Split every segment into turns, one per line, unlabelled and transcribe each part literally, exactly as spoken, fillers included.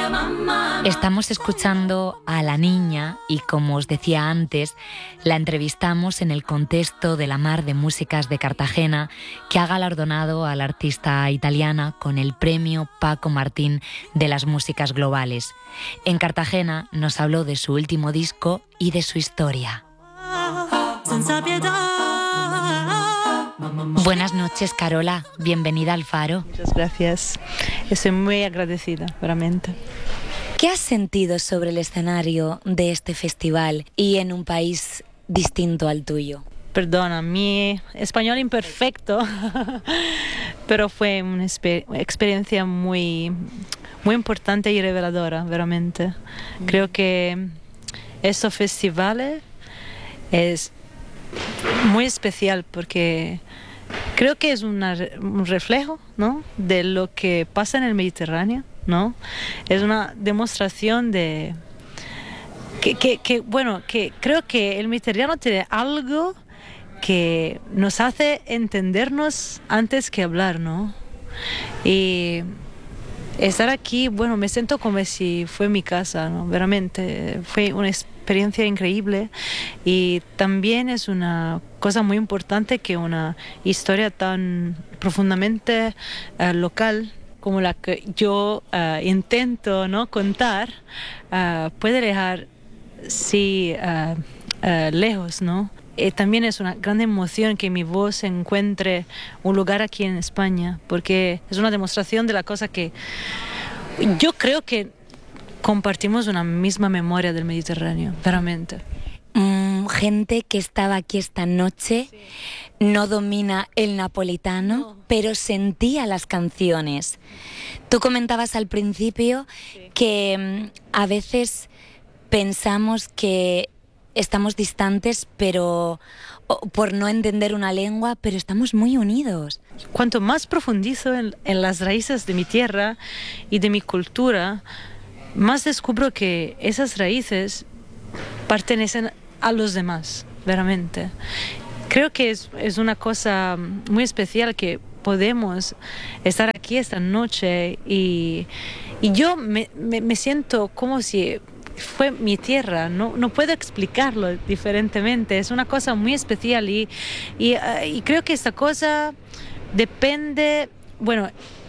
Estamos escuchando a La Niña y, como os decía antes, la entrevistamos en el contexto de la Mar de Músicas de Cartagena, que ha galardonado a la artista italiana con el premio Paco Martín de las Músicas Globales. En Cartagena nos habló de su último disco y de su historia. Buenas noches, Carola. Bienvenida al Faro.
Muchas gracias. Estoy muy agradecida, realmente.
¿Qué has sentido sobre el escenario de este festival y en un país distinto al tuyo?
Perdona, mi español imperfecto, pero fue una exper- experiencia muy, muy importante y reveladora, realmente. Mm. Creo que estos festivales es muy especial porque creo que es una, un reflejo, ¿no?, de lo que pasa en el Mediterráneo, ¿no? Es una demostración de que, que, que, bueno, que creo que el Mediterráneo tiene algo que nos hace entendernos antes que hablar, ¿no? Y estar aquí, bueno, me siento como si fue mi casa, ¿no? Realmente fue una experiencia increíble y también es una cosa muy importante que una historia tan profundamente uh, local como la que yo uh, intento, ¿no?, contar, uh, puede dejar sí uh, uh, lejos, ¿no? Y también es una gran emoción que mi voz encuentre un lugar aquí en España, porque es una demostración de la cosa que yo creo que compartimos una misma memoria del Mediterráneo, realmente.
Mm, gente que estaba aquí esta noche sí. No domina el napolitano, no. Pero sentía las canciones. Tú comentabas al principio sí. que mm, a veces pensamos que estamos distantes, pero por no entender una lengua, pero estamos muy unidos.
Cuanto más profundizo en, en las raíces de mi tierra y de mi cultura, más descubro que esas raíces pertenecen a los demás, realmente. Creo que es, es una cosa muy especial que podemos estar aquí esta noche y, y yo me, me, me siento como si fue mi tierra, no, no puedo explicarlo diferentemente, es una cosa muy especial y, y, uh, y creo que esta cosa depende, bueno,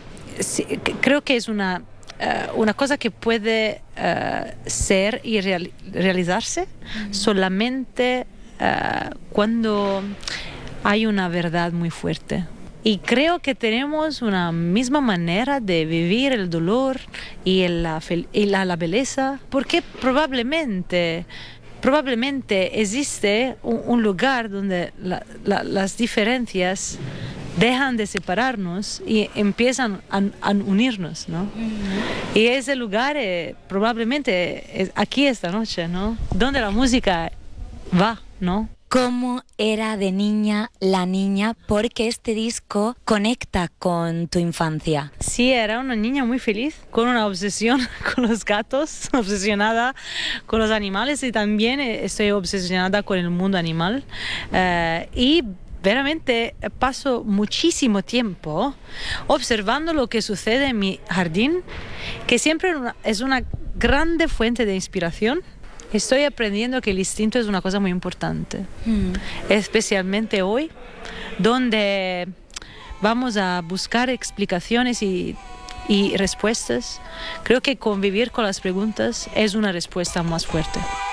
sí, creo que es una, uh, una cosa que puede uh, ser y real, realizarse mm-hmm. solamente uh, cuando hay una verdad muy fuerte. Y creo que tenemos una misma manera de vivir el dolor y la, y la, la belleza, porque probablemente, probablemente existe un, un lugar donde la, la, las diferencias dejan de separarnos y empiezan a, a unirnos, ¿no? Uh-huh. Y ese lugar eh, probablemente es aquí esta noche, ¿no? Donde la música va, ¿no?
¿Cómo era de niña La Niña? Porque este disco conecta con tu infancia.
Sí, era una niña muy feliz, con una obsesión con los gatos, obsesionada con los animales y también estoy obsesionada con el mundo animal. Uh, y veramente paso muchísimo tiempo observando lo que sucede en mi jardín, que siempre es una grande fuente de inspiración. Estoy aprendiendo que el instinto es una cosa muy importante, mm. especialmente hoy, donde vamos a buscar explicaciones y, y respuestas. Creo que convivir con las preguntas es una respuesta más fuerte.